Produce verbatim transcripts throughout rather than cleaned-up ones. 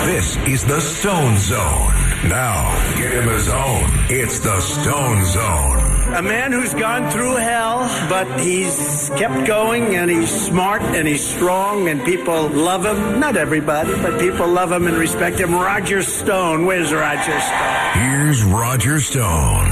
This is the Stone Zone. Now, get in the zone. It's the Stone Zone. A man who's gone through hell, but he's kept going, and he's smart, and he's strong, and people love him. Not everybody, but people love him and respect him. Roger Stone. Where's Roger Stone? Here's Roger Stone.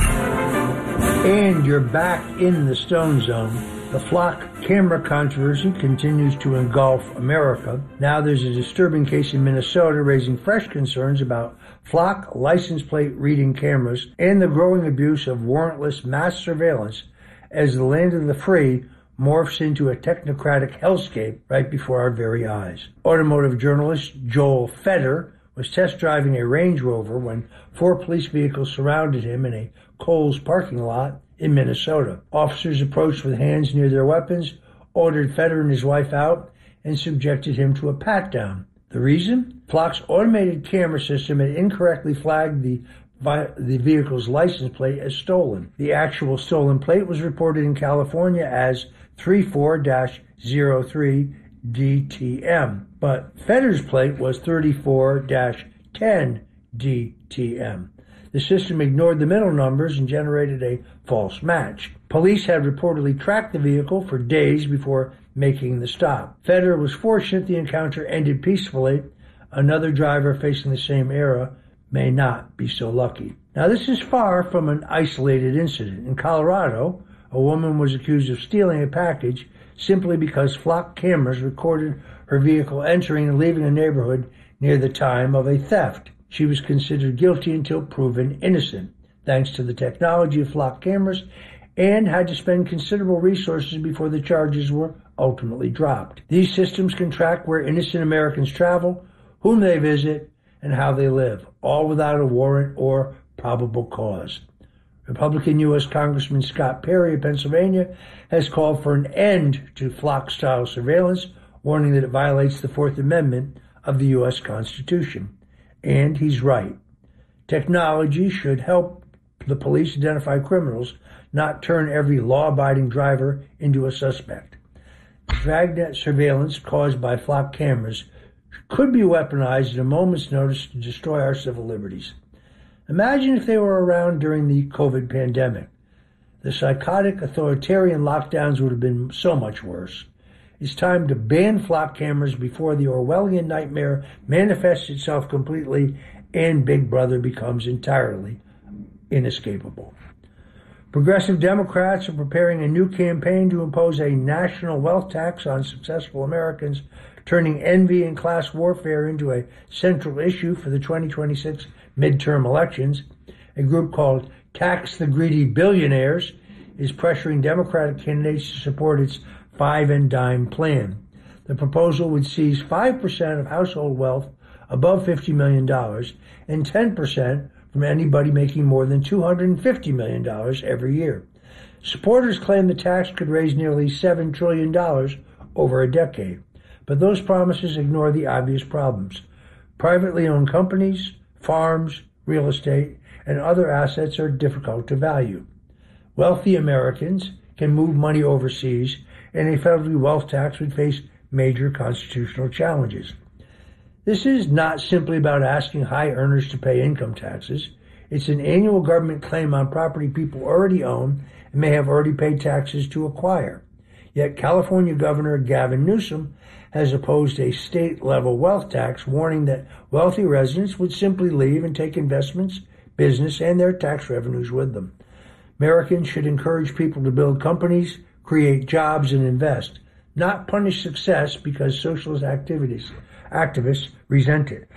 And you're back in the Stone Zone. The flock camera controversy continues to engulf America. Now there's a disturbing case in Minnesota raising fresh concerns about flock license plate reading cameras and the growing abuse of warrantless mass surveillance as the land of the free morphs into a technocratic hellscape right before our very eyes. Automotive journalist Joel Feder was test driving a Range Rover when four police vehicles surrounded him in a Kohl's parking lot in Minnesota. Officers approached with hands near their weapons, ordered Feder and his wife out, and subjected him to a pat-down. The reason? Flock's automated camera system had incorrectly flagged the the vehicle's license plate as stolen. The actual stolen plate was reported in California as thirty-four dash zero three D T M, but Feder's plate was thirty-four dash ten D T M. The system ignored the middle numbers and generated a false match. Police had reportedly tracked the vehicle for days before making the stop. Feder was fortunate the encounter ended peacefully. Another driver facing the same error may not be so lucky. Now, this is far from an isolated incident. In Colorado, a woman was accused of stealing a package simply because flock cameras recorded her vehicle entering and leaving a neighborhood near the time of a theft. She was considered guilty until proven innocent, thanks to the technology of flock cameras, and had to spend considerable resources before the charges were ultimately dropped. These systems can track where innocent Americans travel, whom they visit, and how they live, all without a warrant or probable cause. Republican U S Congressman Scott Perry of Pennsylvania has called for an end to flock-style surveillance, warning that it violates the Fourth Amendment of the U S Constitution. And he's right. Technology should help the police identify criminals, not turn every law-abiding driver into a suspect. The dragnet surveillance caused by flock cameras could be weaponized at a moment's notice to destroy our civil liberties. Imagine if they were around during the COVID pandemic. The psychotic authoritarian lockdowns would have been so much worse. It's time to ban flock cameras before the Orwellian nightmare manifests itself completely and Big Brother becomes entirely inescapable. Progressive Democrats are preparing a new campaign to impose a national wealth tax on successful Americans, turning envy and class warfare into a central issue for the twenty twenty-six midterm elections. A group called Tax the Greedy Billionaires is pressuring Democratic candidates to support its five and dime plan. The proposal would seize five percent of household wealth above fifty million dollars and ten percent from anybody making more than two hundred fifty million dollars every year. Supporters claim the tax could raise nearly seven trillion dollars over a decade, but those promises ignore the obvious problems. Privately owned companies, farms, real estate, and other assets are difficult to value. Wealthy Americans can move money overseas, and a federal wealth tax would face major constitutional challenges. This is not simply about asking high earners to pay income taxes. It's an annual government claim on property people already own and may have already paid taxes to acquire. Yet California Governor Gavin Newsom has opposed a state-level wealth tax, warning that wealthy residents would simply leave and take investments, business, and their tax revenues with them. Americans should encourage people to build companies, create jobs, and invest, not punish success because socialist activities, activists resent it.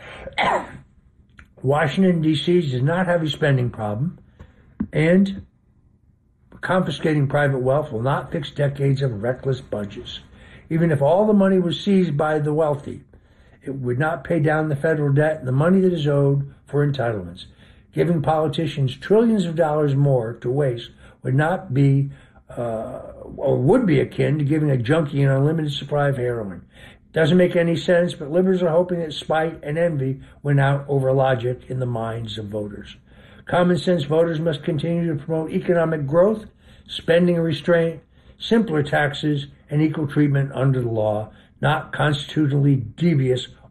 Washington, D C does not have a spending problem, and confiscating private wealth will not fix decades of reckless budgets. Even if all the money was seized by the wealthy, it would not pay down the federal debt and the money that is owed for entitlements. Giving politicians trillions of dollars more to waste would not be, uh, or would be akin to giving a junkie an unlimited supply of heroin. Doesn't make any sense, but liberals are hoping that spite and envy win out over logic in the minds of voters. Common sense voters must continue to promote economic growth, spending restraint, simpler taxes, and equal treatment under the law, not constitutionally devious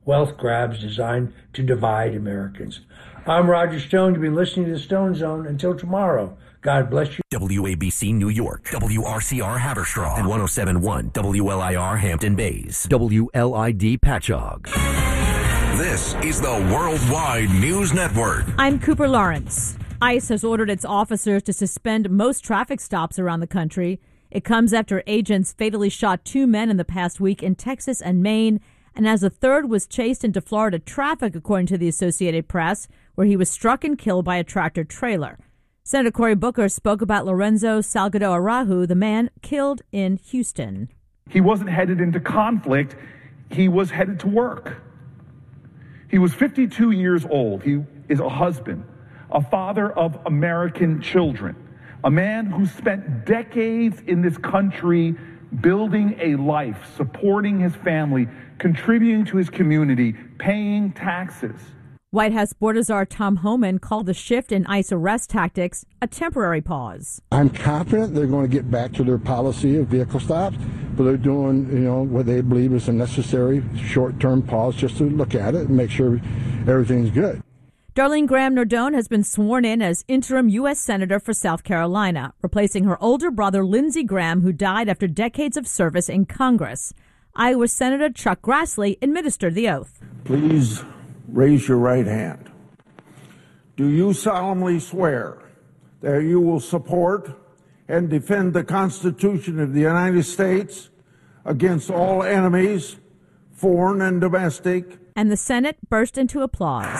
wealth grabs designed to divide Americans. I'm Roger Stone. You've been listening to the Stone Zone. Until tomorrow, God bless you. W A B C New York, W R C R Haverstraw, and one oh seven point one W L I R Hampton Bays, W L I D Patchogue. This is the Worldwide News Network. I'm Cooper Lawrence. ICE has ordered its officers to suspend most traffic stops around the country. It comes after agents fatally shot two men in the past week in Texas and Maine, and as a third was chased into Florida traffic, according to the Associated Press, where he was struck and killed by a tractor trailer. Senator Cory Booker spoke about Lorenzo Salgado Araujo, the man killed in Houston. He wasn't headed into conflict. He was headed to work. He was fifty-two years old. He is a husband, a father of American children, a man who spent decades in this country building a life, supporting his family, contributing to his community, paying taxes. White House Border Czar Tom Homan called the shift in ICE arrest tactics a temporary pause. I'm confident they're going to get back to their policy of vehicle stops, but they're doing, you know, what they believe is a necessary short-term pause just to look at it and make sure everything's good. Darlene Graham Nardone has been sworn in as interim U S Senator for South Carolina, replacing her older brother Lindsey Graham, who died after decades of service in Congress. Iowa Senator Chuck Grassley administered the oath. Please raise your right hand. Do you solemnly swear that you will support and defend the Constitution of the United States against all enemies, foreign and domestic? And the Senate burst into applause.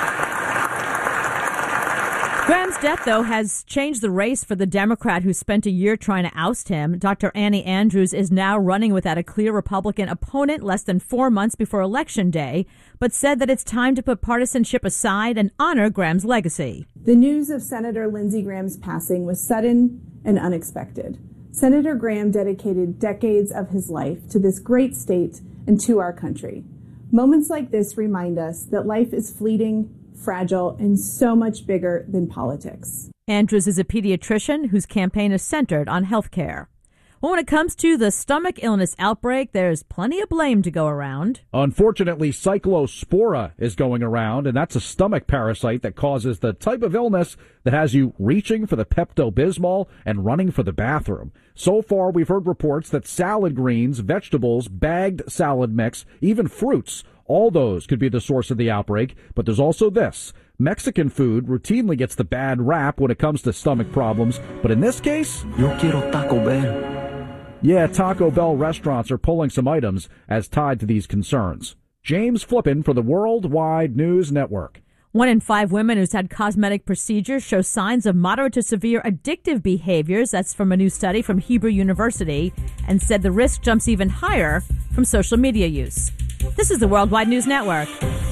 Graham's death, though, has changed the race for the Democrat who spent a year trying to oust him. Doctor Annie Andrews is now running without a clear Republican opponent less than four months before Election Day, but said that it's time to put partisanship aside and honor Graham's legacy. The news of Senator Lindsey Graham's passing was sudden and unexpected. Senator Graham dedicated decades of his life to this great state and to our country. Moments like this remind us that life is fleeting, fragile, and so much bigger than politics. Andrews is a pediatrician whose campaign is centered on health care. Well, when it comes to the stomach illness outbreak, there's plenty of blame to go around. Unfortunately, Cyclospora is going around, and that's a stomach parasite that causes the type of illness that has you reaching for the Pepto-Bismol and running for the bathroom. So far, we've heard reports that salad greens, vegetables, bagged salad mix, even fruits, all those could be the source of the outbreak. But there's also this. Mexican food routinely gets the bad rap when it comes to stomach problems. But in this case, Yo quiero Taco Bell. Yeah, Taco Bell restaurants are pulling some items as tied to these concerns. James Flippin for the Worldwide News Network. One in five women who's had cosmetic procedures show signs of moderate to severe addictive behaviors. That's from a new study from Hebrew University, and said the risk jumps even higher from social media use. This is the Worldwide News Network.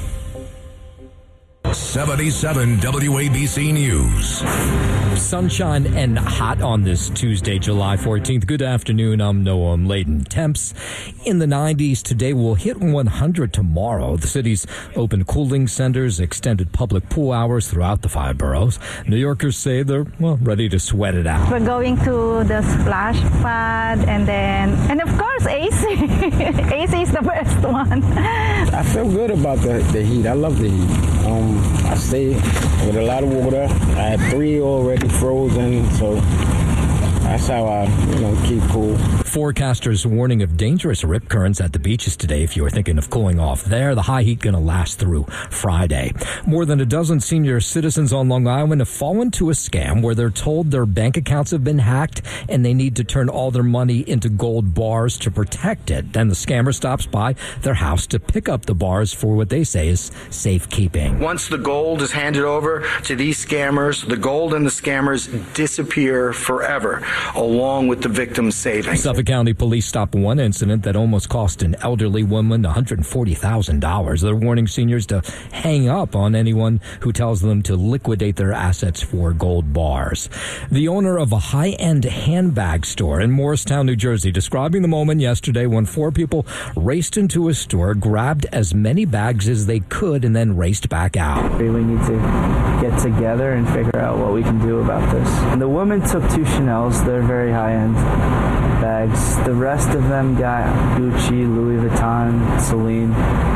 seventy-seven W A B C News. Sunshine and hot on this Tuesday, July fourteenth. Good afternoon. I'm Noam Layden. Temps in the nineties today will hit one hundred tomorrow. The city's open cooling centers extended public pool hours throughout the five boroughs. New Yorkers say they're, well, ready to sweat it out. We're going to the splash pad and then, and of course, A C. A C is the best one. I feel good about the, the heat. I love the heat. Um, I stay with a lot of water. I had three already frozen, so that's how I, you know, keep cool. Forecasters warning of dangerous rip currents at the beaches today if you are thinking of cooling off there. The high heat going to last through Friday. More than a dozen senior citizens on Long Island have fallen to a scam where they're told their bank accounts have been hacked and they need to turn all their money into gold bars to protect it. Then the scammer stops by their house to pick up the bars for what they say is safekeeping. Once the gold is handed over to these scammers, the gold and the scammers disappear forever, along with the victim's savings. Suffolk County Police stopped one incident that almost cost an elderly woman one hundred forty thousand dollars. They're warning seniors to hang up on anyone who tells them to liquidate their assets for gold bars. The owner of a high-end handbag store in Morristown, New Jersey, describing the moment yesterday when four people raced into a store, grabbed as many bags as they could, and then raced back out. We need to get together and figure out what we can do about this. And the woman took two Chanels. They're very high-end bags. The rest of them got Gucci, Louis Vuitton, Celine.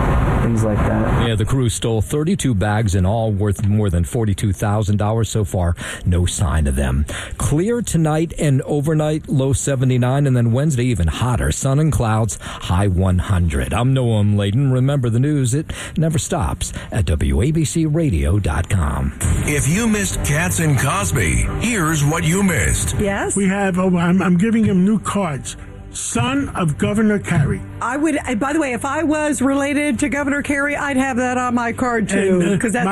things like that. Yeah, the crew stole thirty-two bags in all, worth more than forty-two thousand dollars so far. No sign of them. Clear tonight and overnight, low seventy-nine, and then Wednesday even hotter. Sun and clouds, high one hundred. I'm Noam Layden. Remember the news, it never stops at W A B C radio dot com. If you missed Katz and Cosby, here's what you missed. Yes? We have, oh, I'm, I'm giving him new cards. Son of Governor Carey. I would, by the way, if I was related to Governor Carey, I'd have that on my card too, because uh, that's